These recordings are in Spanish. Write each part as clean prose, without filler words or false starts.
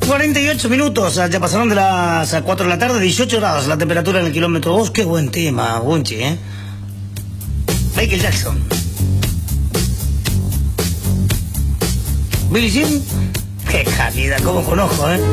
48 minutos, ya pasaron de las 4 de la tarde, 18 grados la temperatura en el kilómetro 2. Qué buen tema, Bunchi, ¿eh? Michael Jackson. Billie Jean. Qué calidad, cómo conozco, ¿eh?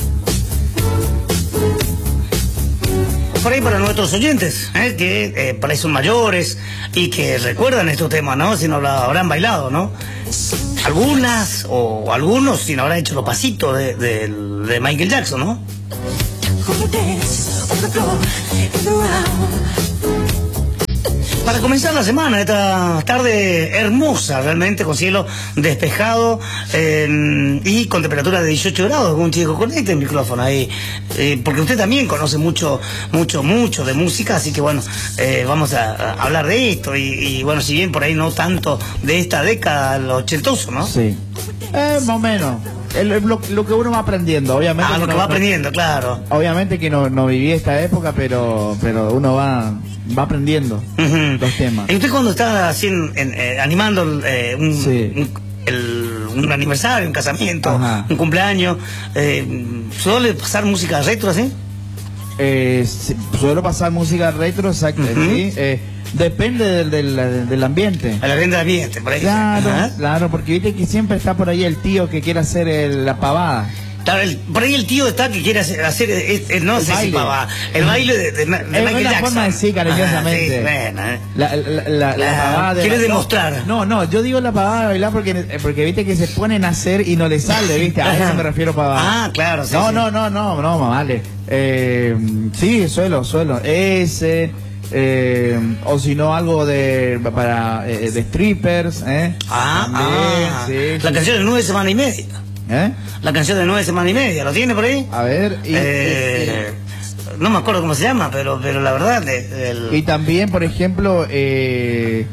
Por ahí para nuestros oyentes, que por ahí son mayores y que recuerdan estos temas, ¿no? Si no lo habrán bailado, ¿no? Algunas o algunos si no habrán hecho los pasitos de Michael Jackson, ¿no? Para comenzar la semana, esta tarde hermosa, realmente, con cielo despejado y con temperatura de 18 grados. Un chico, conecte el micrófono ahí, porque usted también conoce mucho de música, así que bueno, vamos a hablar de esto y bueno, si bien por ahí no tanto de esta década, los ochentoso, ¿no? Sí. Más o menos. Lo que uno va aprendiendo, obviamente. Ah, lo que va aprendiendo, claro. Obviamente que no viví esta época, pero uno va aprendiendo los temas. ¿Y usted cuando está así animando un aniversario, un casamiento, un cumpleaños, suele pasar música retro así? Suelo pasar música retro, exacto, sí. Depende del ambiente. El ambiente, por ahí. Claro, porque viste que siempre está por ahí el tío que quiere hacer la pavada. Claro, por ahí el tío está que quiere hacer no sé si pavada, el baile de Michael Jackson. Es una forma de decir cariñosamente. Sí, bueno, la pavada de quiere demostrar. No, yo digo la pavada de bailar porque viste que se ponen a hacer y no le sale, viste, a eso me refiero pavada. Ah, claro, sí. No, vale. Sí, suelo. O si no algo para de strippers, también, sí. La canción de 9 semanas y media. La canción de 9 semanas y media, ¿lo tiene por ahí? A ver, no me acuerdo cómo se llama, pero la verdad y también, por ejemplo, ¿esto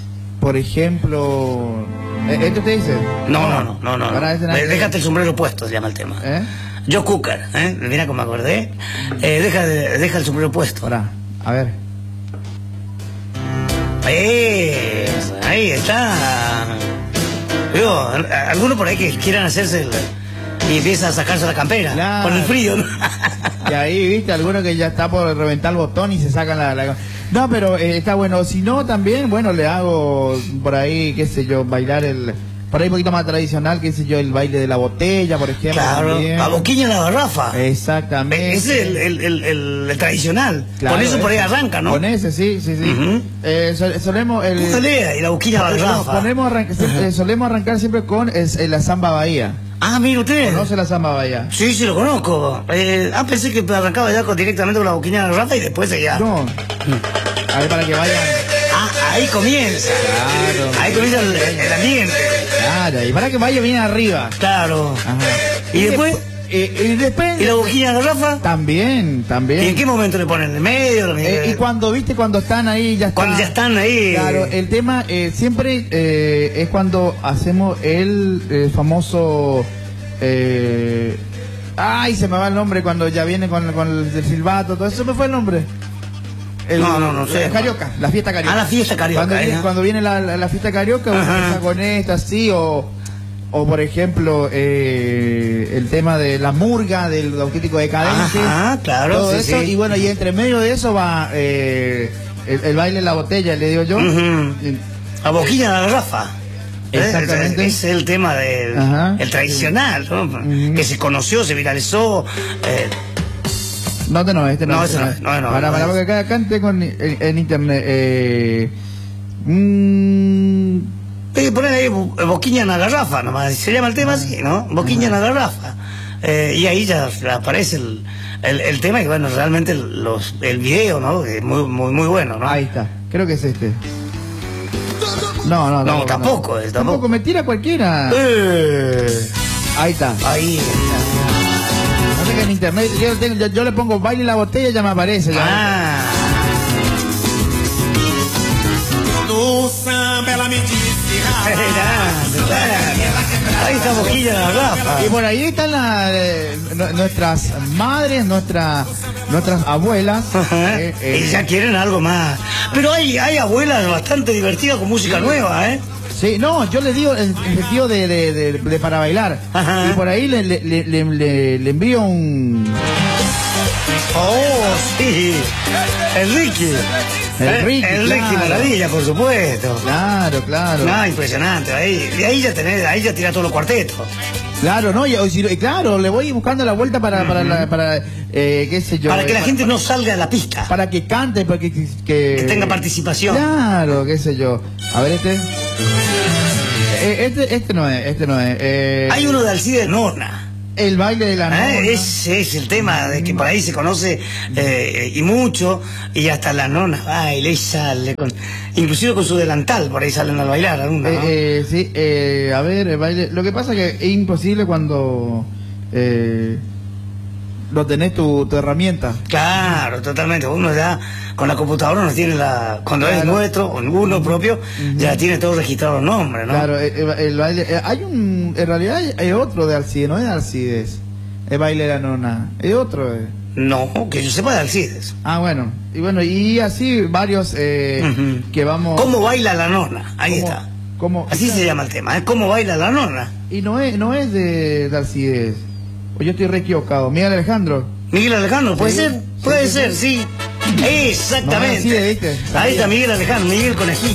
te dice? No. Déjate el sombrero puesto, se llama el tema. Joe Cocker, mira cómo me acordé. Deja el sombrero puesto. Ahora, a ver. Ahí está. Digo, algunos por ahí que quieran hacerse y empieza a sacarse la campera, claro, con el frío, ¿no? Y ahí, viste, algunos que ya está por reventar el botón y se sacan No, pero está bueno. Si no, también, bueno, le hago por ahí, qué sé yo, bailar por ahí un poquito más tradicional, qué sé yo, el baile de la botella, por ejemplo. Claro, también. La boquilla en la garrafa. Exactamente. Ese es el tradicional. Con eso por ahí arranca, ¿no? Con ese, sí. Solemos y la boquilla en la garrafa. Solemos arrancar siempre con la Samba Bahía. Ah, mire usted. ¿Conoce la Samba Bahía? Sí, lo conozco. Pensé que arrancaba ya directamente con la boquilla en la garrafa y después seguía. No. A ver, para que vayan. Ahí comienza. Claro. Ahí comienza el ambiente. Claro, y para que vaya bien arriba. Claro. Ajá. Y después. ¿Y la boquilla de la garrafa? También. ¿Y en qué momento le ponen? ¿En el medio? Y cuando están ahí, Cuando ya están ahí. Claro, el tema siempre es cuando hacemos el famoso. Ay, se me va el nombre cuando ya viene con el silbato, todo eso. ¿Se me fue el nombre? No sé. Carioca, la fiesta carioca. La fiesta carioca. Cuando viene la fiesta carioca, uno está con esta, así, o por ejemplo, el tema de la murga, del auténtico decadente. Claro. Todo eso, y bueno, y entre medio de eso va el baile de la botella, le digo yo. La boquilla de la garrafa. Exactamente. Ese es el tema el tradicional, ¿no? Que se conoció, se viralizó. No, este no. Para porque acá cante en internet. Poner ahí boquilla en la garrafa, nomás. Se llama el tema así, ¿no? Boquilla en la garrafa. Y ahí ya aparece el tema y bueno, realmente el video, ¿no? Es muy bueno, ¿no? Ahí está. Creo que es este. No, tampoco. Tampoco me tira cualquiera. Ahí está. Ahí. No sé que en internet yo le pongo baile la botella y ya me aparece. Ahí está boquilla en la garrafa. Y por ahí están nuestras madres, nuestras abuelas. Y ya quieren algo más. Pero hay abuelas bastante divertidas con música nueva, Sí, no, yo le digo en sentido de para bailar. Ajá. Y por ahí le envío un... Oh, sí. El Ricky. El Ricky claro. Maravilla, por supuesto. Claro, claro. No, impresionante. Ahí ya tira todos los cuartetos. Claro, no, y claro, le voy buscando la vuelta para qué sé yo. Para que la gente no salga de la pista. Para que cante, para Que tenga participación. Claro, qué sé yo. A ver este no es. Hay uno de Alcides Norna. El baile de la nona. Ese es el tema de que por ahí se conoce y mucho, y hasta la nona baila y sale, inclusive con su delantal, por ahí salen a bailar algunos, ¿no? Sí, a ver, el baile. Lo que pasa es que es imposible cuando no tenés tu herramienta. Claro, totalmente. Uno ya con la computadora no tiene cuando es nuestro, o uno propio, ya tiene todo registrado el nombre, ¿no? Claro, el baile. En realidad hay otro de Alcides, no es de Alcides. El baile de la nona. Es otro. No, que yo sepa de Alcides. Ah, bueno. Y así varios que vamos. ¿Cómo baila la nona? Ahí está. Así se llama el tema, ¿eh? ¿Cómo baila la nona? Y no es de Alcides. O yo estoy re equivocado. Miguel Alejandro. Miguel Alejandro, ¿puede Sí, ser? Puede ser, sí. Exactamente. No, ¿viste? Ahí está Miguel Alejandro, Miguel Conejito.